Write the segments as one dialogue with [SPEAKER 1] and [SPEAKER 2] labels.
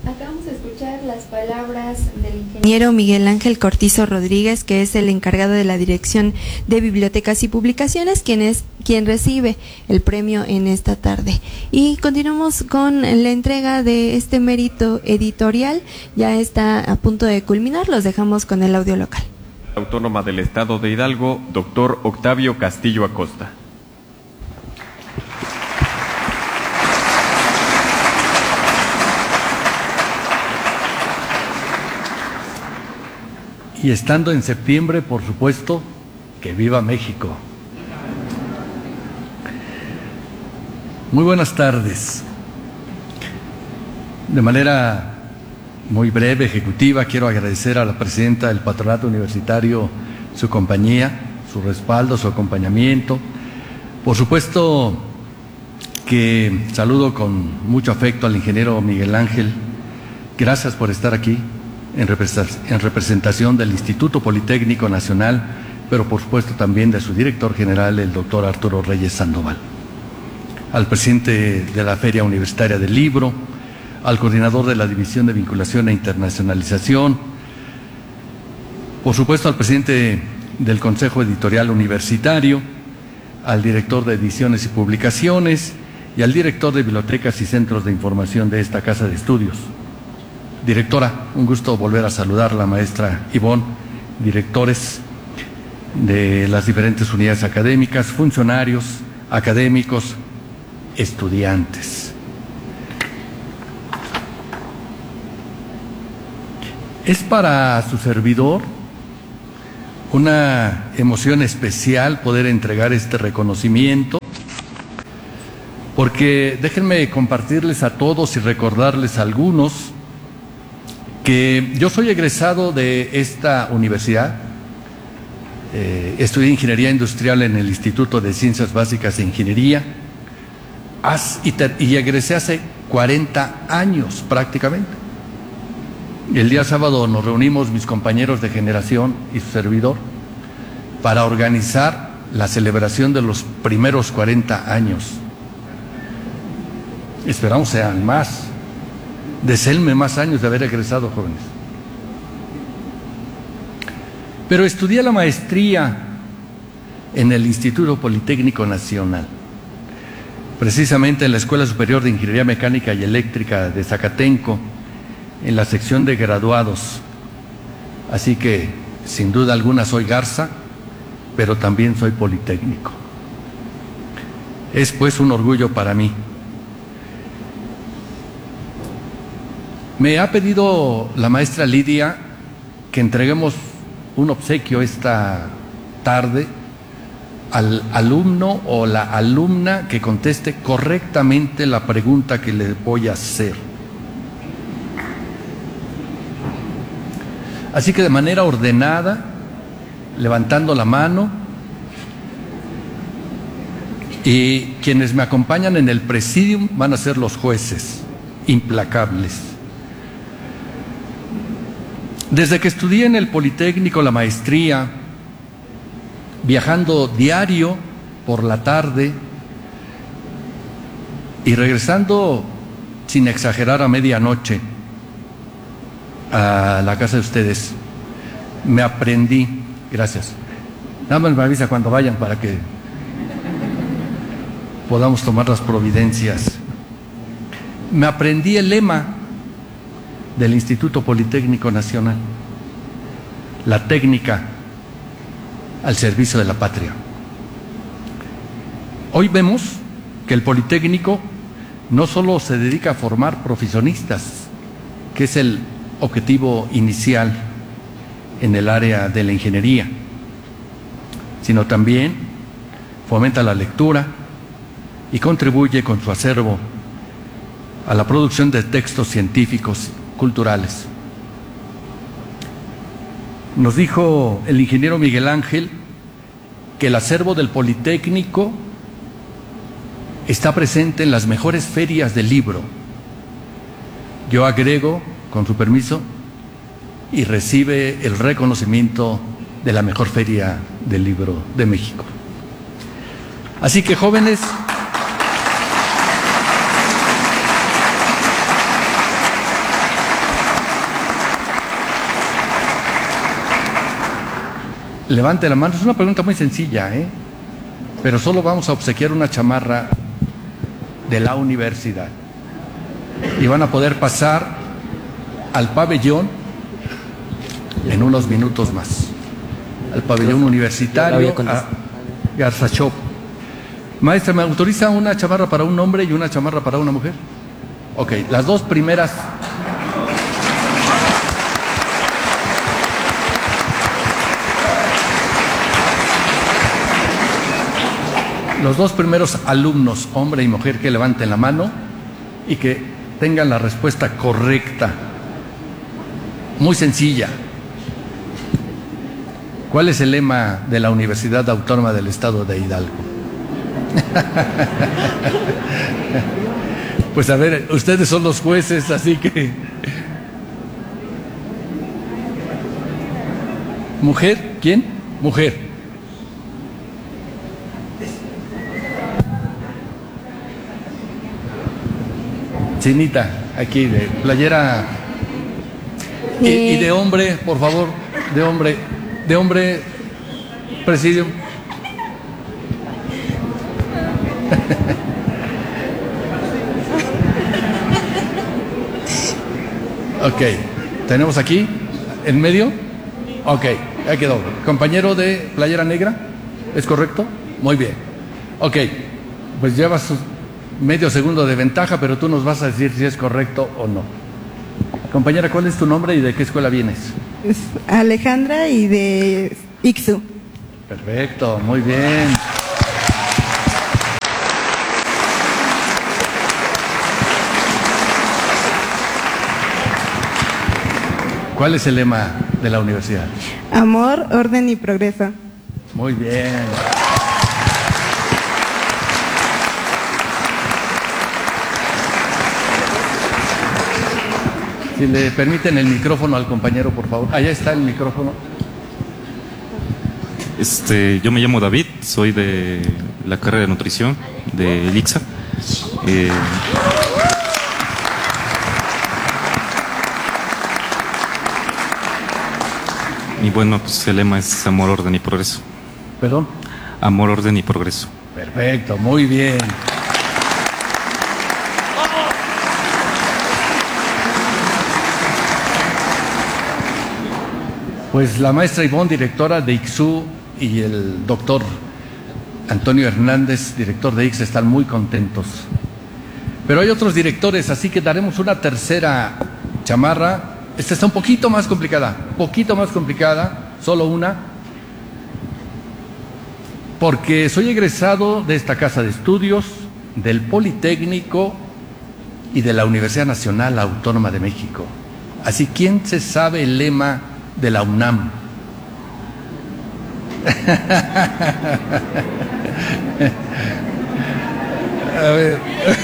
[SPEAKER 1] Acabamos de escuchar las palabras del ingeniero Miguel Ángel Cortizo Rodríguez, que es el encargado de la Dirección de Bibliotecas y Publicaciones, quien recibe el premio en esta tarde. Y continuamos con la entrega de este mérito editorial. Ya está a punto de culminar, los dejamos con el audio local.
[SPEAKER 2] Autónoma del Estado de Hidalgo, doctor Octavio Castillo Acosta.
[SPEAKER 3] Y estando en septiembre, por supuesto, que viva México. Muy buenas tardes. De manera muy breve, ejecutiva, quiero agradecer a la presidenta del Patronato Universitario su compañía, su respaldo, su acompañamiento. Por supuesto que saludo con mucho afecto al ingeniero Miguel Ángel. Gracias por estar aquí en representación del Instituto Politécnico Nacional, pero por supuesto también de su director general, el doctor Arturo Reyes Sandoval. Al presidente de la Feria Universitaria del Libro, al coordinador de la División de Vinculación e Internacionalización, por supuesto al presidente del Consejo Editorial Universitario, al director de Ediciones y Publicaciones y al director de Bibliotecas y Centros de Información de esta Casa de Estudios. Directora, un gusto volver a saludar a la maestra Ivonne, directores de las diferentes unidades académicas, funcionarios, académicos, estudiantes. Es para su servidor una emoción especial poder entregar este reconocimiento, porque déjenme compartirles a todos y recordarles a algunos que yo soy egresado de esta universidad, estudié Ingeniería Industrial en el Instituto de Ciencias Básicas de Ingeniería y egresé hace 40 años prácticamente. El día sábado nos reunimos mis compañeros de generación y su servidor para organizar la celebración de los primeros 40 años. Esperamos sean más. Deseenme más años de haber egresado, jóvenes. Pero estudié la maestría en el Instituto Politécnico Nacional, precisamente en la Escuela Superior de Ingeniería Mecánica y Eléctrica de Zacatenco, en la sección de graduados. Así que, sin duda alguna, soy Garza, pero también soy politécnico. Es pues un orgullo para mí. Me ha pedido la maestra Lidia que entreguemos un obsequio esta tarde al alumno o la alumna que conteste correctamente la pregunta que le voy a hacer. Así que de manera ordenada, levantando la mano, y quienes me acompañan en el presidium van a ser los jueces, implacables. Desde que estudié en el Politécnico la maestría, viajando diario por la tarde y regresando, sin exagerar, a medianoche a la casa de ustedes, me aprendí, gracias, nada más me avisa cuando vayan para que podamos tomar las providencias. Me aprendí el lema del Instituto Politécnico Nacional: la técnica al servicio de la patria. Hoy vemos que el Politécnico no solo se dedica a formar profesionistas, que es el objetivo inicial en el área de la ingeniería, sino también fomenta la lectura y contribuye con su acervo a la producción de textos científicos culturales. Nos dijo el ingeniero Miguel Ángel que el acervo del Politécnico está presente en las mejores ferias del libro. Yo agrego, con su permiso, y recibe el reconocimiento de la mejor feria del libro de México. Así que, jóvenes, Levante la mano. Es una pregunta muy sencilla, ¿eh? Pero solo vamos a obsequiar una chamarra de la universidad. Y van a poder pasar al pabellón en unos minutos más. Al pabellón universitario, a Garzachop. Maestra, ¿me autoriza una chamarra para un hombre y una chamarra para una mujer? Ok, las dos primeras. Los dos primeros alumnos, hombre y mujer, que levanten la mano y que tengan la respuesta correcta. Muy sencilla. ¿Cuál es el lema de la Universidad Autónoma del Estado de Hidalgo? Pues a ver, ustedes son los jueces, así que... ¿Mujer? ¿Quién? Mujer. Chinita, aquí, de playera. Y de hombre, por favor, de hombre, presidium. Ok, tenemos aquí, en medio. Ok, ya quedó. Compañero de playera negra, ¿es correcto? Muy bien. Ok, pues llevas medio segundo de ventaja, pero tú nos vas a decir si es correcto o no. Compañera, ¿cuál es tu nombre y de qué escuela vienes?
[SPEAKER 4] Es Alejandra y de Ixu.
[SPEAKER 3] Perfecto, muy bien. ¿Cuál es el lema de la universidad?
[SPEAKER 4] Amor, orden y progreso.
[SPEAKER 3] Muy bien. Si le permiten el micrófono al compañero, por favor. Allá está el micrófono.
[SPEAKER 5] Yo me llamo David, soy de la carrera de nutrición de ICSA. Y bueno, pues el lema es amor, orden y progreso.
[SPEAKER 3] ¿Perdón?
[SPEAKER 5] Amor, orden y progreso.
[SPEAKER 3] Perfecto, muy bien. Pues la maestra Ivonne, directora de ICSU, y el doctor Antonio Hernández, director de ICSA, están muy contentos. Pero hay otros directores, así que daremos una tercera chamarra. Esta está un poquito más complicada, solo una, porque soy egresado de esta casa de estudios, del Politécnico y de la Universidad Nacional Autónoma de México. Así, ¿quién se sabe el lema de la UNAM? A ver.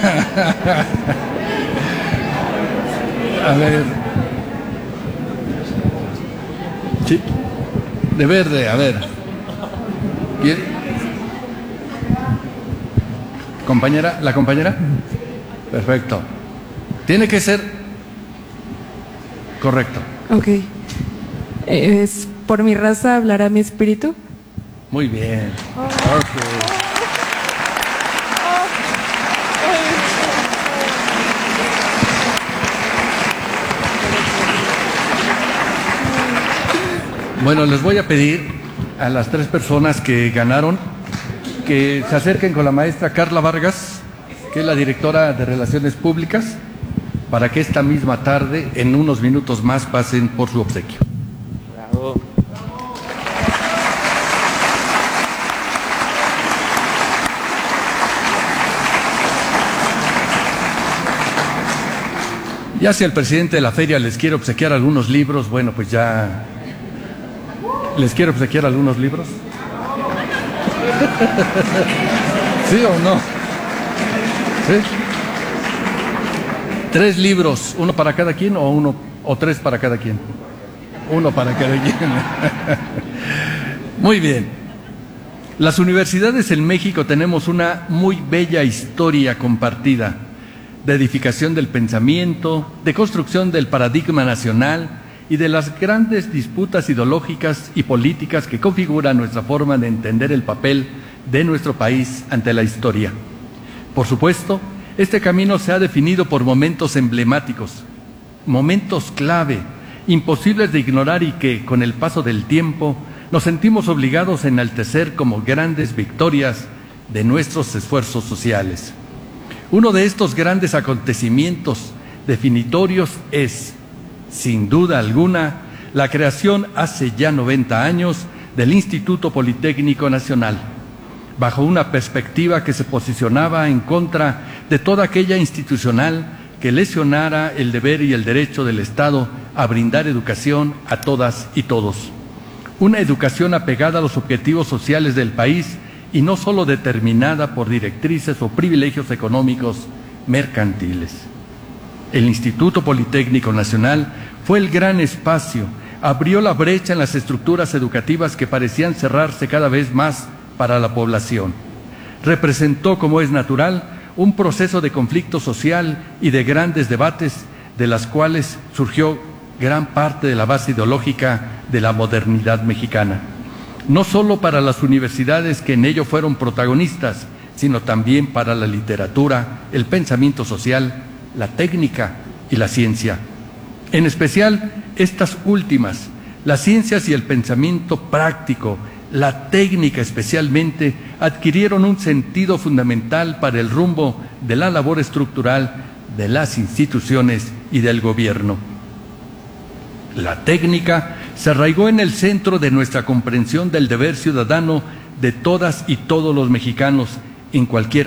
[SPEAKER 3] A ver. Sí. De verde, a ver. ¿Quién? ¿Compañera? ¿La compañera? Perfecto. Tiene que ser correcto.
[SPEAKER 4] Ok. Es por mi raza hablará mi espíritu.
[SPEAKER 3] Muy bien. Okay. Bueno, les voy a pedir a las tres personas que ganaron que se acerquen con la maestra Carla Vargas, que es la directora de Relaciones Públicas, para que esta misma tarde, en unos minutos más, pasen por su obsequio.
[SPEAKER 5] Bravo.
[SPEAKER 3] Ya si el presidente de la feria les quiere obsequiar algunos libros, bueno, pues ya... ¿Les quiere obsequiar algunos libros? ¿Sí o no? ¿Sí? 3 libros, ¿uno para cada quien o 3 para cada quien? Uno para cada quien. Muy bien. Las universidades en México tenemos una muy bella historia compartida de edificación del pensamiento, de construcción del paradigma nacional y de las grandes disputas ideológicas y políticas que configuran nuestra forma de entender el papel de nuestro país ante la historia. Por supuesto, este camino se ha definido por momentos emblemáticos, momentos clave, imposibles de ignorar y que, con el paso del tiempo, nos sentimos obligados a enaltecer como grandes victorias de nuestros esfuerzos sociales. Uno de estos grandes acontecimientos definitorios es, sin duda alguna, la creación hace ya 90 años del Instituto Politécnico Nacional, bajo una perspectiva que se posicionaba en contra de toda aquella institucional que lesionara el deber y el derecho del Estado a brindar educación a todas y todos. Una educación apegada a los objetivos sociales del país y no solo determinada por directrices o privilegios económicos mercantiles. El Instituto Politécnico Nacional fue el gran espacio, abrió la brecha en las estructuras educativas que parecían cerrarse cada vez más para la población. Representó, como es natural, un proceso de conflicto social y de grandes debates, de las cuales surgió gran parte de la base ideológica de la modernidad mexicana. No solo para las universidades que en ello fueron protagonistas, sino también para la literatura, el pensamiento social, la técnica y la ciencia. En especial, estas últimas, las ciencias y el pensamiento práctico, la técnica especialmente, adquirieron un sentido fundamental para el rumbo de la labor estructural de las instituciones y del gobierno. La técnica se arraigó en el centro de nuestra comprensión del deber ciudadano de todas y todos los mexicanos en cualquier